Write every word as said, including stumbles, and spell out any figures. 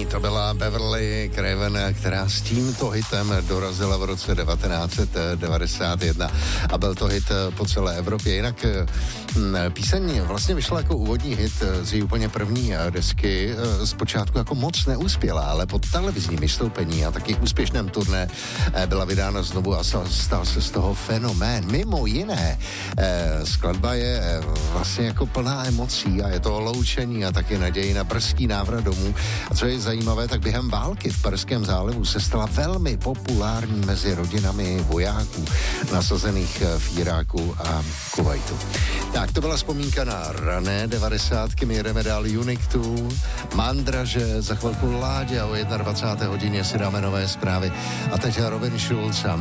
první to byla Beverly Craven, která s tímto hitem dorazila v roce devatenáct set devadesát jedna a byl to hit po celé Evropě. Jinak píseň vlastně vyšla jako úvodní hit z její úplně první desky. Zpočátku jako moc neuspěla, ale po televizním vystoupení a taky úspěšném turné byla vydána znovu a stal se z toho fenomén. Mimo jiné, skladba je vlastně jako plná emocí a je to loučení a taky naději na brzký návrat domů. A co je zajímavé, tak během války v Perském zálivu se stala velmi populární mezi rodinami vojáků nasazených v Iráku a Kuvajtu. Tak to byla vzpomínka na rané devadesátky, my jedeme dál Uniqtu, Mandraže, za chvilku Láďa o dvacáté jedné hodině si dáme nové zprávy a teď Robin Schulz a